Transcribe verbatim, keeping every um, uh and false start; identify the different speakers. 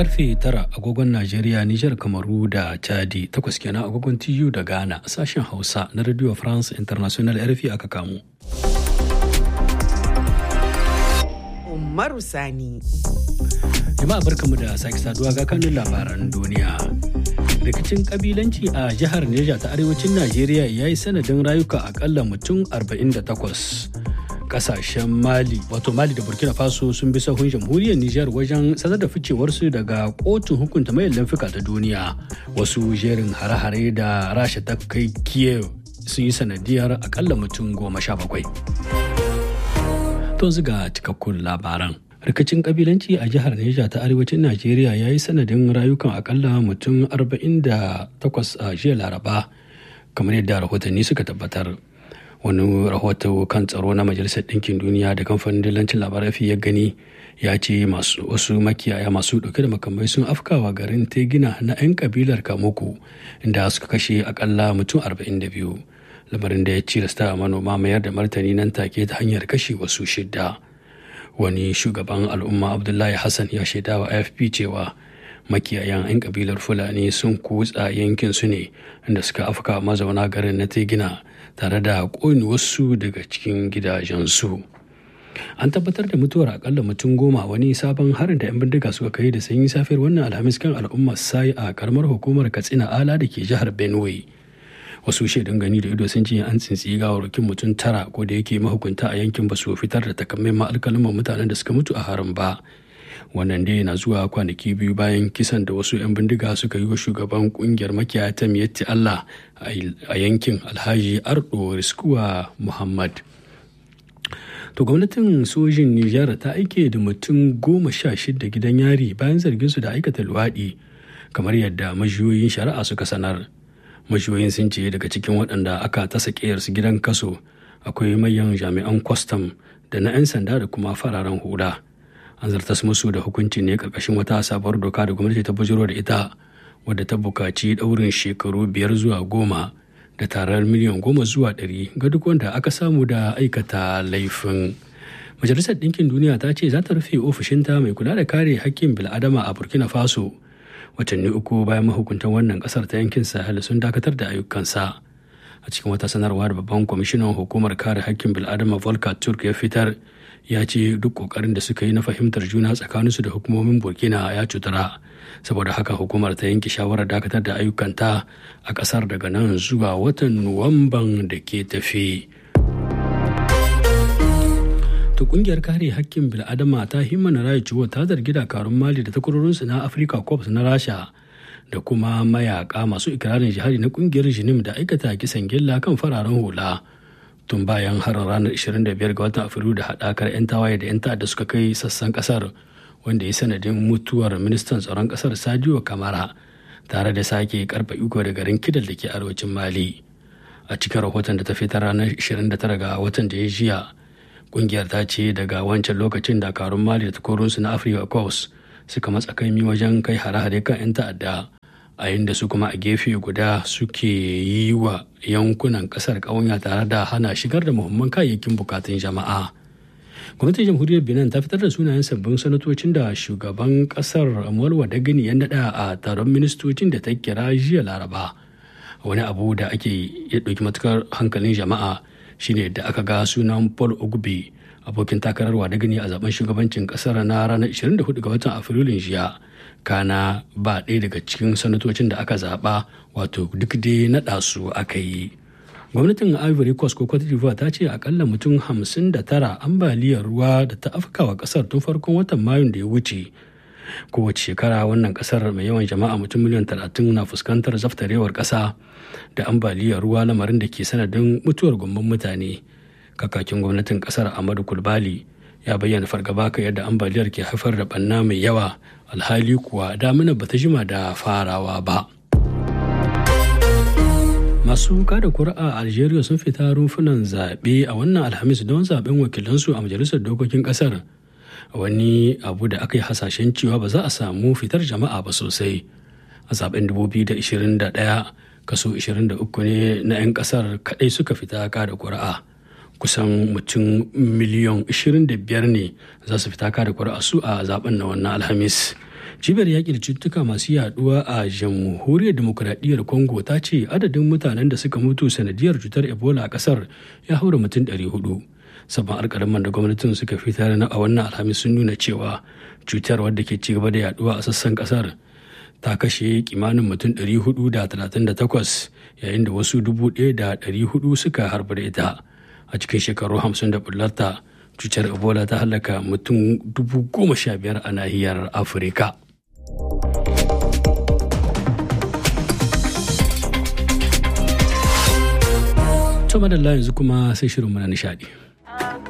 Speaker 1: karfe tara agogon Najeriya, Nijar, Kamaru da Chadi, takwas kenan agogon T U da Ghana, sashen Hausa na Radio France International R F I aka kamo.
Speaker 2: Umaru Sani.
Speaker 1: Jama'a barkamu da sake saduwa ga kanun labaran duniya. Rikicin kabilanci a jihar Neja ta arewacin Najeriya ya yi sanadin rayuka akalla mutum arba'in da takwas. Kasashen Mali, wato Mali da Burkina Faso sun bi sahun jamhuriyar Nijar wajen sanar da ficewarsu daga kotun hukunta mai laifuka ta duniya. Wasu jerin hare-hare da Rasha ta kai Kiev sun yi sanadiyar akalla mutum goma sha bakwai. To ziga cikakkun labaran. Rikicin kabilanci a jihar Neja ta arewacin Najeriya ya yi sanadin rayukan akalla mutum arba'in da takwas a jiya Laraba, kamar yadda rahotanni suka tabbatar. Wani rahoto kan tsaro na Majalisar Ɗinkin Duniya da kamfanin dillancin labarai ya gani ya ce masu wasu makiyaya masu ɗauke da makamai sun afkawa garin Tegina na 'yan kabilar Kamuku, inda suka kashe akalla mutum arba'in da biyu. Lamarin da ya cilasta manoma mayar da martani nan take ta hanyar kashe wasu shidda. Wani shugaban al'umma Abdullahi Hassan ya shaida wa A F P cewa makiyayan 'yan kabilar Fulani sun kutsa yankin su ne inda suka afka mazauna garin na Tegina tare da ƙone wasu daga cikin gidajensu. An tabbatar da mutuwar akalla mutum goma wani sabon harin da 'yan bindiga suka kai da sanyi safiyar wannan alhamis kan al'ummar sai a karamar hukumar Katsina Ala da ke jihar Benue. Wasu shaidun gani da ido sun ce an tsintsi gawarwakin mutum tara, ko da yake mahukunta a yankin ba su fitar da takamaiman alkalman mutanen da suka mutu a harin ba. Wannan dai na zuwa kwanaki biyu bayan kisan da wasu 'yan bindiga suka yi wa shugaban kungiyar makiyaya ta Miyatti Allah a yankin Alhaji Ardo Riskuwa Muhammad. To gwamnatin sojin Nijar ta aike da mutum goma sha shida gidan yari bayan zargin su da aikata luwaɗi, kamar yadda majiyoyin shari'a suka sanar. Majiyoyin sun ce daga cikin waɗanda aka tasa ƙeyarsu gidan kaso akwai manyan jami'an kwastam da na 'yan sanda da kuma fararen hula. An zartas musu da hukunci ne karkashin wata sabuwar doka da gwamnati ta bujiro da ita, wadda ta bukaci ɗaurin shekaru biyar zuwa goma da tarar miliyan goma zuwa ɗari ga duk wanda aka samu da aikata laifin. Majalisar Ɗinkin Duniya ta ce za ta rufe ofishinta mai kula da kare hakkin bil'adama a Burkina Faso watanni uku bayan mahukuntan wannan ƙasar ta yankin Sahel sun dakatar da ayyukansa. A cikin wata sanarwa da babban kwamishinan hukumar kare hakkin bil'adama Volker Turk ya fitar, ya ce duk kokarin da suka yi na fahimtar juna tsakaninsu da hukumomin Burkina ya cutara, saboda haka hukumar ta yanke shawarar dakatar da ayyukanta a kasar daga nan zuwa watan Nuwamban da ke tafi. To kungiyar kare hakkin bil'adama ta Human Rights Watch ta zargi dakarun Mali da takwarorinsu na Africa Corps na Rasha da kuma mayaka masu ikirarin jihadi na kungiyar Jinim da aikata kisan gilla kan fararen hula tun bayan harin ranar ishirin da biyar ga watan Afrilu da haɗakar 'yan tawaye da 'yan ta'adda suka kai sassan ƙasar, wanda ya sanadin mutuwar ministan tsaron ƙasar Sadio Kamara tare da sake karfa iko da garin Kidal da ke arewacin Mali. A cikin rahoton da ta fitar ranar ishirin da tara ga watan da ya jiya, ƙungiyar ta ce daga wancan lokacin dakarun Mali da takwarorinsu na Africa Corps suka matsa kaimi wajen kai hare-hare kan 'yan ta'adda, a inda su kuma a gefe guda suke yi wa yankunan kasar ƙawanya tare da hana shigar da muhimman kayayyakin bukatun jama'a. Gwamnatin jamhuriyar Benin ta fitar da sunayen sabbin sanatocin da shugaban kasar Amurwa da gani ya naɗa a taron ministocin da ta kira jiya Laraba. Wani abu da ake ya ɗauki matukar hankalin jama'a shine da aka ga sunan Paul Ogbe, abokin takararwa da gani a zaben shugabancin kasar na ranar ishirin da hudu ga watan Afrilun jiya. Kana ba ɗaya daga cikin sanatocin da aka zaɓa, wato duk dai naɗa su aka yi. Gwamnatin Ivory Coast ko Cote d'Ivoire ta ce akalla mutum hamsin da tara ambaliyar ruwa da ta afkawa ƙasar tun farkon watan Mayun da ya wuce. Kowace shekara wannan ƙasar mai yawan jama'a mutum miliyan talatin na fuskantar zaftarewar ƙasa da ambaliyar ruwa, lamarin da ke sanadin mutuwar gomman mutane. Kakakin gwamnatin ƙasar Amadu Kulbali ya bayyana fargaba kan yadda ambaliyar ke haifar da ɓanna mai yawa, alhali kuwa damina bata jima da farawa ba. Masu kada kuri'a a Algeria sun fita rumfunan zaɓe a wannan alhamis don zaɓen wakilansu a majalisar dokokin ƙasar, wani abu da aka yi hasashen cewa ba za a samu fitar jama'a ba sosai. A zaɓen dubu biyu da ashirin da ɗaya kaso ashirin da uku ne na 'yan ƙasar kaɗai suka fita kada kuri'a. Kusan mutum miliyan ashirin da biyar ne za su fita kada kuri'a su a zaɓen na wannan alhamis. Cibiyar yaƙi da cututtuka masu yaduwa a jamhuriyar demokuraɗiyyar Congo ta ce adadin mutanen da suka mutu sanadiyar cutar Ebola a ƙasar ya haura mutum ɗari hudu. Sabon alƙalaman da gwamnatin suka fitar na a wannan alhamis sun nuna cewa cutar wadda ke ci gaba da yaduwa a sassan ƙasar ta kashe kimanin mutum ɗari hudu da talatin da takwas yayin da wasu dubu ɗaya da ɗari hudu suka harbu da ita. A cikin shekaru hamsin da bullarta cutar Ebola ta halaka mutum dubu goma sha biyar a nahiyar Afirka. To madalla yanzu kuma sai shirin mana nishadi.